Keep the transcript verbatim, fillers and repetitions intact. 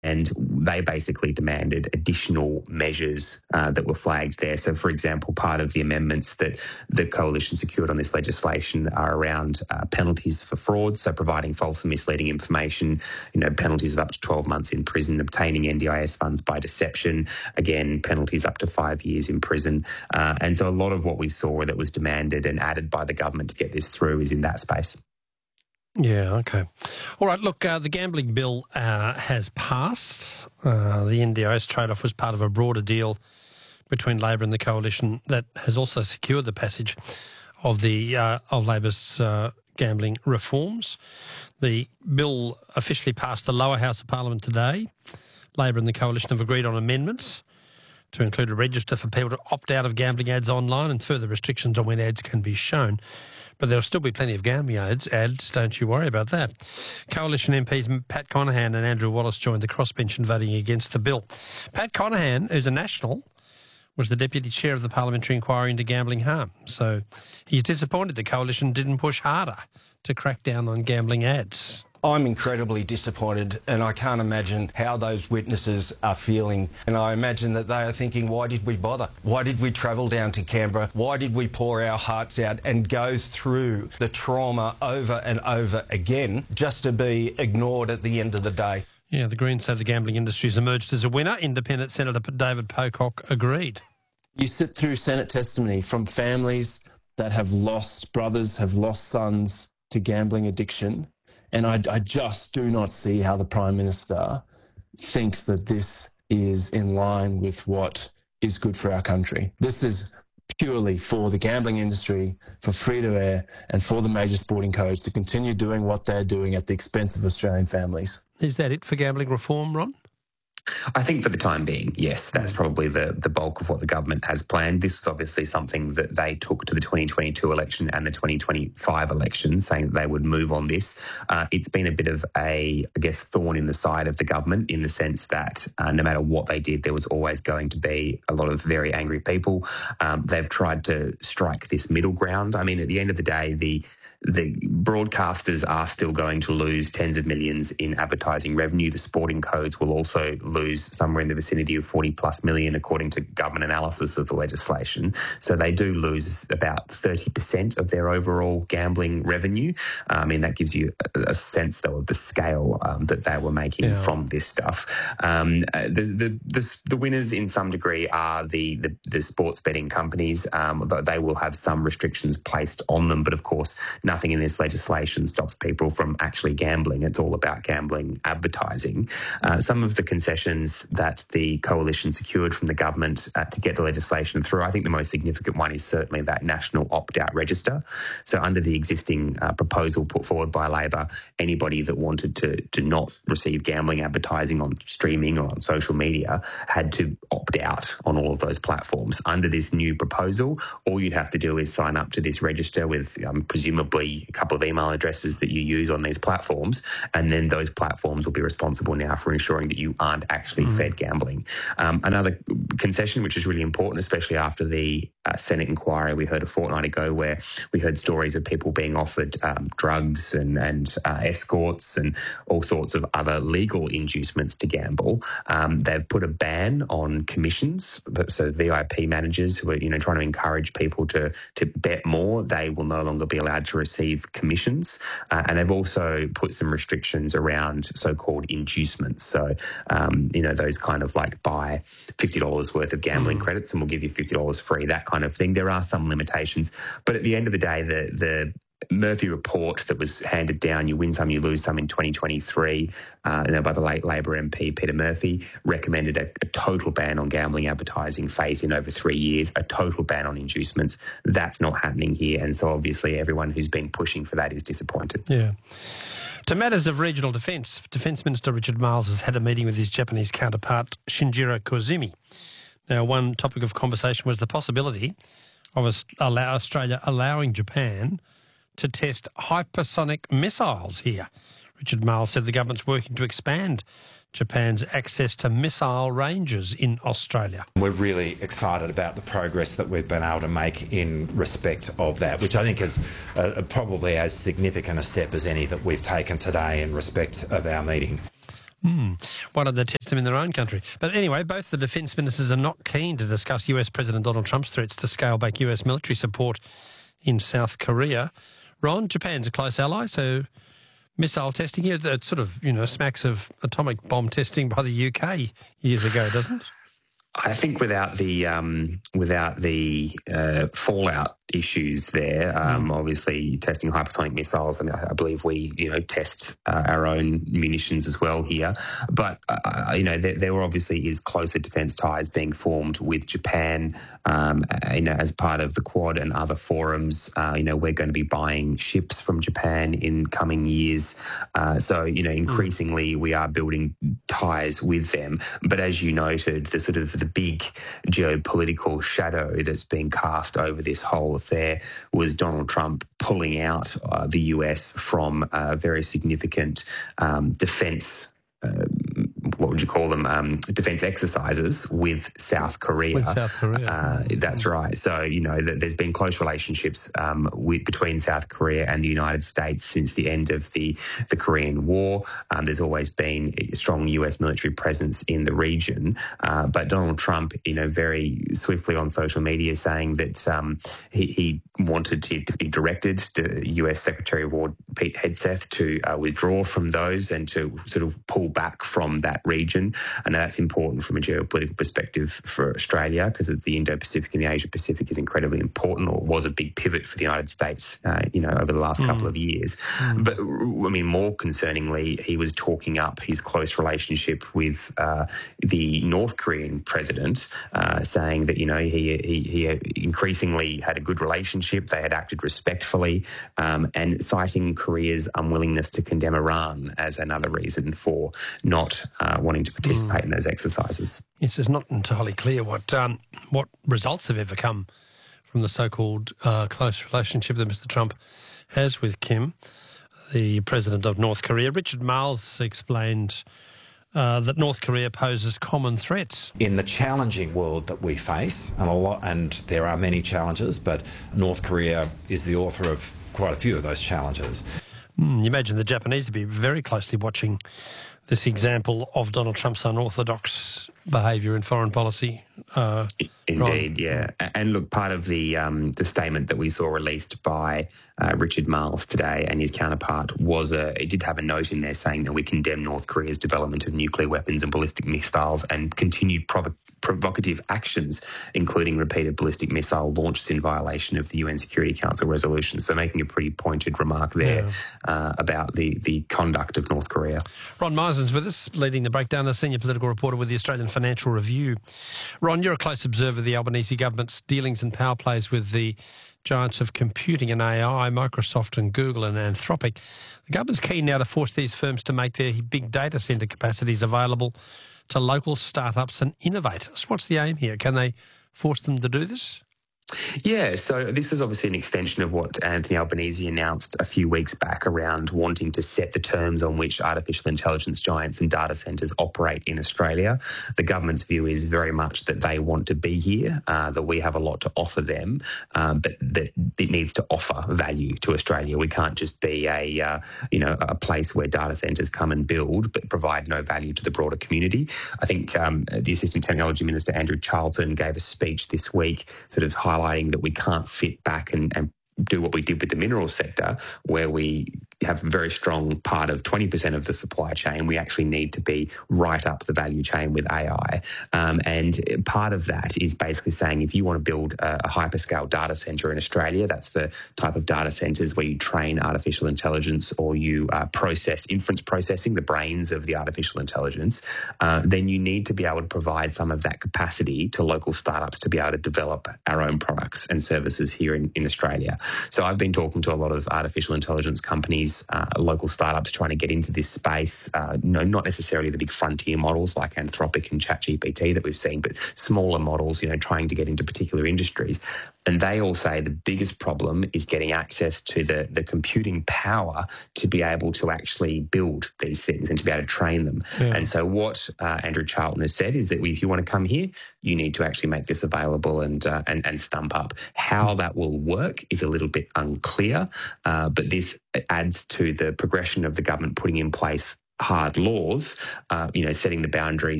And they basically demanded additional measures uh, that were flagged there. So, for example, part of the amendments that the coalition secured on this legislation are around uh, penalties for fraud, so providing false and misleading information, you know, penalties of up to twelve months in prison, obtaining N D I S funds by deception, again, penalties up to five years in prison. Uh, and so a lot of what we saw that was demanded and added by the government to get this through is in that space. Yeah, okay. All right, look, uh, the gambling bill uh, has passed. Uh, the N D I S trade-off was part of a broader deal between Labor and the coalition that has also secured the passage of the uh, of Labor's uh, gambling reforms. The bill officially passed the lower house of Parliament today. Labor and the coalition have agreed on amendments to include a register for people to opt out of gambling ads online and further restrictions on when ads can be shown. But there'll still be plenty of gambling ads, ads, don't you worry about that. Coalition M Ps Pat Conaghan and Andrew Wallace joined the crossbench in voting against the bill. Pat Conaghan, who's a National, was the Deputy Chair of the Parliamentary Inquiry into Gambling Harm. So he's disappointed the coalition didn't push harder to crack down on gambling ads. I'm incredibly disappointed, and I can't imagine how those witnesses are feeling. And I imagine that they are thinking, why did we bother? Why did we travel down to Canberra? Why did we pour our hearts out and go through the trauma over and over again just to be ignored at the end of the day? Yeah, the Greens say the gambling industry has emerged as a winner. Independent Senator David Pocock agreed. You sit through Senate testimony from families that have lost brothers, have lost sons to gambling addiction. And I, I just do not see how the Prime Minister thinks that this is in line with what is good for our country. This is purely for the gambling industry, for free-to-air and for the major sporting codes to continue doing what they're doing at the expense of Australian families. Is that it for gambling reform, Ron? I think for the time being, yes, that's probably the, the bulk of what the government has planned. This was obviously something that they took to the twenty twenty-two election and the twenty twenty-five election, saying that they would move on this. Uh, it's been a bit of a, I guess, thorn in the side of the government in the sense that uh, no matter what they did, there was always going to be a lot of very angry people. Um, they've tried to strike this middle ground. I mean, at the end of the day, the the broadcasters are still going to lose tens of millions in advertising revenue. The sporting codes will also lose somewhere in the vicinity of forty plus million, according to government analysis of the legislation. So they do lose about thirty percent of their overall gambling revenue. Uh, I mean, that gives you a, a sense, though, of the scale um, that they were making yeah. from this stuff. Um, uh, the, the, the, the winners, in some degree, are the, the, the sports betting companies. Um, they will have some restrictions placed on them, but of course, nothing in this legislation stops people from actually gambling. It's all about gambling advertising. Uh, some of the concessions that the coalition secured from the government uh, to get the legislation through, I think the most significant one is certainly that national opt-out register. So under the existing uh, proposal put forward by Labor, anybody that wanted to, to not receive gambling advertising on streaming or on social media had to opt out on all of those platforms. Under this new proposal, all you'd have to do is sign up to this register with um, presumably a couple of email addresses that you use on these platforms, and then those platforms will be responsible now for ensuring that you aren't actually mm-hmm. fed gambling. Um, another concession, which is really important, especially after the uh, Senate inquiry we heard a fortnight ago, where we heard stories of people being offered um, drugs and, and uh, escorts and all sorts of other legal inducements to gamble. Um, they've put a ban on commissions, so V I P managers who are, you know, trying to encourage people to to bet more, they will no longer be allowed to receive commissions. Uh, and they've also put some restrictions around so-called inducements. So, um, you know, those kind of like buy fifty dollars worth of gambling mm. credits and we'll give you fifty dollars free, that kind of thing. There are some limitations. But at the end of the day, the the Murphy report that was handed down, you win some, you lose some, in twenty twenty-three, uh, you know, by the late Labor M P Peter Murphy, recommended a, a total ban on gambling advertising, phase in over three years, a total ban on inducements. That's not happening here, and so obviously everyone who's been pushing for that is disappointed. Yeah. To matters of regional defence, Defence Minister Richard Marles has had a meeting with his Japanese counterpart Shinjiro Koizumi. Now, one topic of conversation was the possibility of allow Australia allowing Japan to test hypersonic missiles here. Richard Marles said the government's working to expand Japan's access to missile ranges in Australia. We're really excited about the progress that we've been able to make in respect of that, which I think is uh, probably as significant a step as any that we've taken today in respect of our meeting. Hmm. Why don't they test them in their own country? But anyway, both the defence ministers are not keen to discuss U S President Donald Trump's threats to scale back U S military support in South Korea. Ron, Japan's a close ally, so missile testing here, it sort of, you know, smacks of atomic bomb testing by the U K years ago, doesn't it? I think without the um, without the uh, fallout issues there, um, mm. obviously testing hypersonic missiles, and I, I believe we, you know, test uh, our own munitions as well here. But uh, you know, there, there obviously is closer defence ties being formed with Japan, um, you know, as part of the Quad and other forums. Uh, you know, we're going to be buying ships from Japan in coming years. Uh, so you know, increasingly mm. we are building ties with them. But as you noted, the sort of the big geopolitical shadow that's being cast over this whole affair was Donald Trump pulling out uh, the U S from uh, very significant um, defence, uh, what would you call them, um, defence exercises with South Korea. With South Korea. Uh, that's right. So, you know, th- there's been close relationships um, with, between South Korea and the United States since the end of the, the Korean War. Um, there's always been a strong U S military presence in the region. Uh, but Donald Trump, you know, very swiftly on social media saying that um, he, he wanted to, to be directed to U S Secretary of War Pete Hegseth to uh, withdraw from those and to sort of pull back from that region. And that's important from a geopolitical perspective for Australia because the Indo-Pacific and the Asia-Pacific is incredibly important, or was a big pivot for the United States, uh, you know, over the last mm. couple of years. Mm. But, I mean, more concerningly, he was talking up his close relationship with uh, the North Korean president, uh, saying that, you know, he, he, he increasingly had a good relationship, they had acted respectfully, um, and citing Korea's unwillingness to condemn Iran as another reason for not uh, wanting to participate mm. in those exercises. Yes, it's not entirely clear what um, what results have ever come from the so-called uh, close relationship that Mister Trump has with Kim, the president of North Korea. Richard Marles explained uh, that North Korea poses common threats. In the challenging world that we face, and, a lot, and there are many challenges, but North Korea is the author of quite a few of those challenges. Mm, you imagine the Japanese would be very closely watching this example of Donald Trump's unorthodox behaviour in foreign policy. Uh, Indeed, yeah. And look, part of the um, the statement that we saw released by uh, Richard Marles today and his counterpart was a, it did have a note in there saying that we condemn North Korea's development of nuclear weapons and ballistic missiles and continued provo- provocative actions, including repeated ballistic missile launches in violation of the U N Security Council resolutions. So making a pretty pointed remark there yeah. uh, about the, the conduct of North Korea. Ron Meisner's with us, leading the breakdown, a senior political reporter with the Australian Financial Review. Ron, you're a close observer of the Albanese government's dealings and power plays with the giants of computing and A I, Microsoft and Google and Anthropic. The government's keen now to force these firms to make their big data centre capacities available to local startups and innovators. What's the aim here? Can they force them to do this? Yeah, so this is obviously an extension of what Anthony Albanese announced a few weeks back around wanting to set the terms on which artificial intelligence giants and data centres operate in Australia. The government's view is very much that they want to be here, uh, that we have a lot to offer them, um, but that it needs to offer value to Australia. We can't just be a, uh, you know, a place where data centres come and build but provide no value to the broader community. I think um, the Assistant Technology Minister, Andrew Charlton, gave a speech this week sort of highlighting that we can't sit back and, and do what we did with the mineral sector, where we have a very strong part of twenty percent of the supply chain. We actually need to be right up the value chain with A I. Um, and part of that is basically saying if you want to build a, a hyperscale data centre in Australia, that's the type of data centres where you train artificial intelligence or you uh, process inference processing, the brains of the artificial intelligence, uh, then you need to be able to provide some of that capacity to local startups to be able to develop our own products and services here in, in Australia. So I've been talking to a lot of artificial intelligence companies, uh, local startups trying to get into this space, uh, no, not necessarily the big frontier models like Anthropic and ChatGPT that we've seen, but smaller models, you know, trying to get into particular industries. And they all say the biggest problem is getting access to the, the computing power to be able to actually build these things and to be able to train them. Yeah. And so what uh, Andrew Charlton has said is that if you want to come here, you need to actually make this available and uh, and, and stump up. How that will work is a little bit unclear, uh, but this adds to the progression of the government putting in place hard laws, uh, you know, setting the boundaries